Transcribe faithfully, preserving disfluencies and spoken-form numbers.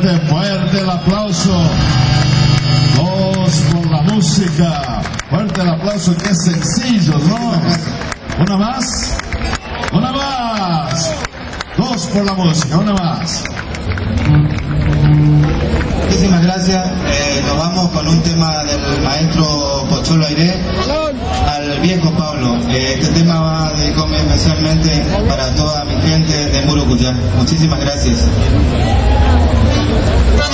fuerte, fuerte el aplauso. Dos por la música. Fuerte el aplauso, qué sencillo, ¿no? Una más. Una más. Dos por la música, una más. Muchísimas gracias. Eh, nos vamos con un tema del maestro Pocholo Airé al viejo Pablo. Eh, este tema va dedicado especialmente para toda mi gente de Murucuyá. Muchísimas gracias.